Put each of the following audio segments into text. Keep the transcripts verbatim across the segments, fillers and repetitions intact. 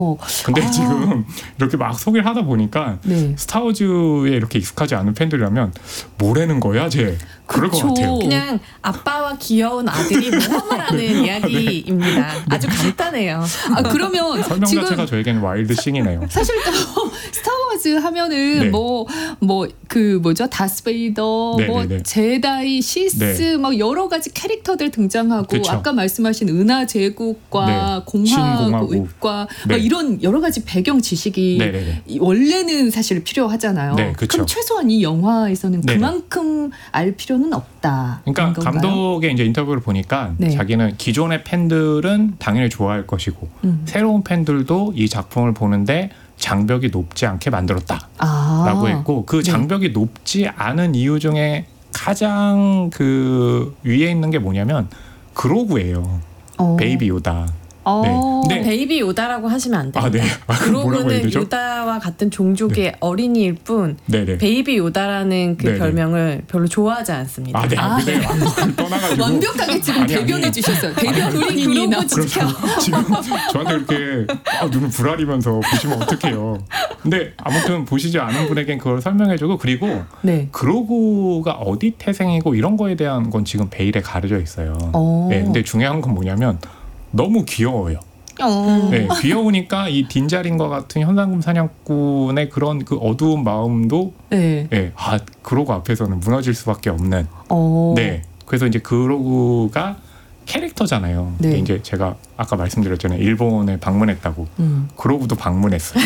어. 근데 아. 지금 이렇게 막 소개를 하다 보니까 네. 스타워즈에 이렇게 익숙하지 않은 팬들이라면 뭐라는 거야 쟤? 그럴 그쵸. 것 같아요. 그냥 아빠와 귀여운 아들이 모험을 하는 이야기입니다. 아주 간단해요. 아, 그러면 설명 지금 자체가 저에게는 와일드 싱이네요. 사실 또 스타워즈 하면은 네. 뭐 뭐 그 뭐죠 다스베이더 네, 뭐 네, 네. 제다이 시스 네. 막 여러 가지 캐릭터들 등장하고 그쵸. 아까 말씀하신 은하 제국과 네. 공화국과 신공화국. 네. 네. 이런 여러 가지 배경 지식이 네, 네, 네. 이- 원래는 사실 필요하잖아요. 네, 그쵸. 그럼 최소한 이 영화에서는 네, 네. 그만큼 알 필요는 없다. 그러니까 그런 건가요? 감독의 이제 인터뷰를 보니까 네. 자기는 기존의 팬들은 당연히 좋아할 것이고 음. 새로운 팬들도 이 작품을 보는데 장벽이 높지 않게 만들었다라고 아. 했고 그 네. 장벽이 높지 않은 이유 중에 가장 그 위에 있는 게 뭐냐면 그로구예요. 어. 베이비 요다. 어. 네. 근데- 베이비 요다라고 하시면 안 돼요. 아, 네. 아, 그럼 뭐라고 해야 그로구는 되죠? 요다와 같은 종족의 어린이일 뿐 네네. 베이비 요다라는 그 네네. 별명을 별로 좋아하지 않습니다. 아, 네. 아, 근데 그걸 떠나가지고 완벽하게 지금 아니, 아니. 대변해 주셨어요. 대변 아니, 아니. 본인이나 그런 거 그럼 지켜. 저- 지금 저한테 이렇게 아, 눈을 부라리면서 보시면 어떡해요. 근데 아무튼 보시지 않은 분에겐 그걸 설명해주고 그리고 네. 그로구가 어디 태생이고 이런 거에 대한 건 지금 베일에 가려져 있어요. 어. 네, 근데 중요한 건 뭐냐면 너무 귀여워요. 어. 네, 귀여우니까 이 딘자린과 같은 현상금 사냥꾼의 그런 그 어두운 마음도 네. 네, 아 그로구 앞에서는 무너질 수밖에 없는. 어. 네, 그래서 이제 그로구가 캐릭터잖아요. 네. 이제 제가 아까 말씀드렸잖아요. 일본에 방문했다고. 음. 그로구도 방문했어요.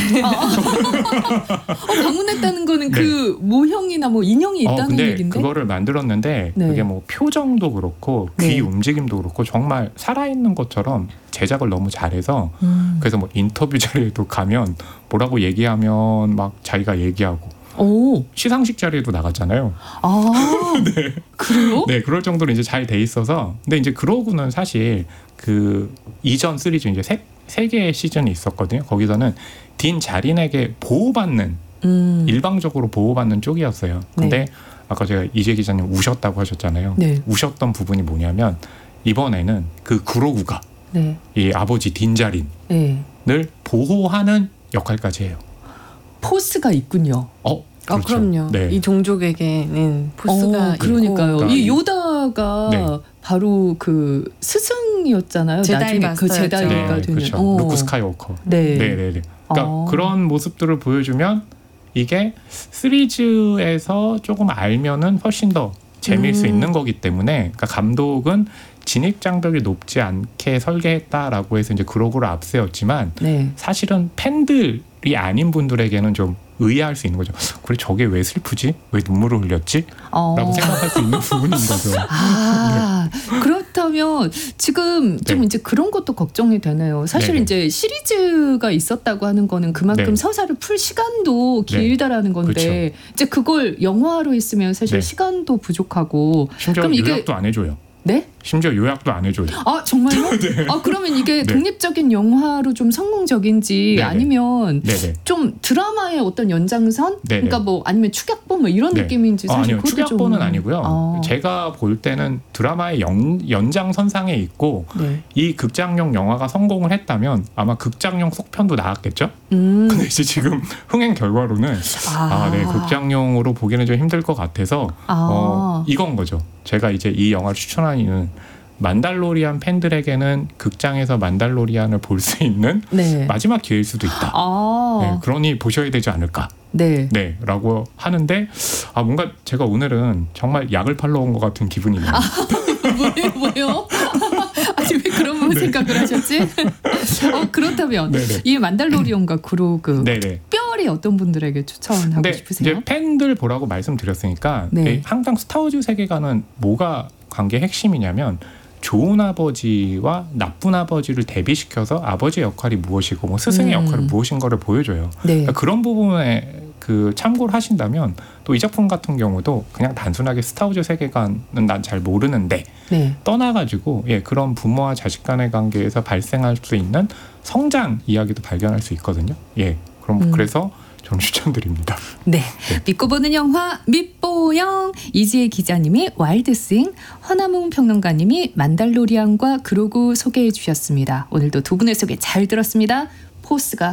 어, 방문했다는 거는 네. 그 모형이나 뭐 인형이 있다는 어, 근데 얘기인데. 그거를 만들었는데 네. 그게 뭐 표정도 그렇고 귀 네. 움직임도 그렇고 정말 살아있는 것처럼 제작을 너무 잘해서 음. 그래서 뭐 인터뷰 자리에도 가면 뭐라고 얘기하면 막 자기가 얘기하고 오. 시상식 자리에도 나갔잖아요. 아. 그래요? 네, 그럴 정도로 이제 잘 돼 있어서. 근데 이제 그로구는 사실 그 이전 시리즈 이제 세, 세 개의 시즌이 있었거든요. 거기서는 딘 자린에게 보호받는 음. 일방적으로 보호받는 쪽이었어요. 근데 네. 아까 제가 이재 기자님 우셨다고 하셨잖아요. 네. 우셨던 부분이 뭐냐면 이번에는 그 그로구가 네. 이 아버지 딘 자린을 네. 보호하는 역할까지 해요. 포스가 있군요. 어, 아, 그렇죠. 그럼요. 네. 이 종족에게는 포스가 어, 그러니까요. 있고 이 요다가 네. 바로 그 스승이었잖아요. 제다이 나중에 그 마스터였죠. 제다이가 네, 되는. 그렇죠. 어. 루크 스카이워커. 네. 네, 네, 네. 그러니까 어. 그런 모습들을 보여주면 이게 시리즈에서 조금 알면은 훨씬 더 재미일 수 음. 있는 거기 때문에 그러니까 감독은 진입 장벽이 높지 않게 설계했다라고 해서 이제 그로구를 앞세웠지만 네. 사실은 팬들이 아닌 분들에게는 좀 의아할 수 있는 거죠. 그래 저게 왜 슬프지? 왜 눈물을 흘렸지? 어. 라고 생각할 수 있는 부분인 거죠. 아, 그렇다면 지금 좀 네. 이제 그런 것도 걱정이 되네요. 사실 네네. 이제 시리즈가 있었다고 하는 거는 그만큼 네. 서사를 풀 시간도 네. 길다라는 건데 이제 그걸 영화로 했으면 사실 네. 시간도 부족하고 심지어 그럼 이게- 요약도 안 해줘요. 네? 심지어 요약도 안 해줘요. 아 정말요? 아 그러면 이게 네. 독립적인 영화로 좀 성공적인지 네네. 아니면 네네. 좀 드라마의 어떤 연장선? 네네. 그러니까 뭐 아니면 축약본 뭐 이런 네. 느낌인지 어, 사실 아니요. 그것도 축약본은 좀- 아니고요. 아, 제가 볼 때는 드라마의 연, 연장선상에 있고 네. 이 극장용 영화가 성공을 했다면 아마 극장용 속편도 나왔겠죠? 음. 근데 이제 지금 흥행 결과로는 아, 아, 네, 극장용으로 보기는 좀 힘들 것 같아서 아. 어, 이건 거죠. 제가 이제 이 영화를 추천한 이유는 만달로리안 팬들에게는 극장에서 만달로리안을 볼 수 있는 네. 마지막 기회일 수도 있다. 아. 네, 그러니 보셔야 되지 않을까. 네. 네, 라고 하는데 아 뭔가 제가 오늘은 정말 약을 팔러 온 것 같은 기분이네요. 뭐예요, 뭐예요? 아니 왜 그런 생각을 하셨지? 어 그렇다면 네네. 이 만달로리온과 그로그 네네. 특별히 어떤 분들에게 추천하고 근데 싶으세요? 이제 팬들 보라고 말씀드렸으니까 네. 예, 항상 스타워즈 세계관은 뭐가 관계 핵심이냐면 좋은 아버지와 나쁜 아버지를 대비시켜서 아버지의 역할이 무엇이고 뭐 스승의 음. 역할은 무엇인 거를 보여줘요. 네. 그러니까 그런 부분에 그 참고를 하신다면 또 이 작품 같은 경우도 그냥 단순하게 스타워즈 세계관은 난 잘 모르는데 네. 떠나가지고 예 그런 부모와 자식 간의 관계에서 발생할 수 있는 성장 이야기도 발견할 수 있거든요. 예 그럼 음. 그래서 저는 추천드립니다. 네. 믿고 보는 영화 밑보영 이지혜 기자님이 와일드스윙, 허나몽 평론가님이 만달로리안과 그로구 소개해 주셨습니다. 오늘도 두 분의 소개 잘 들었습니다. 포스가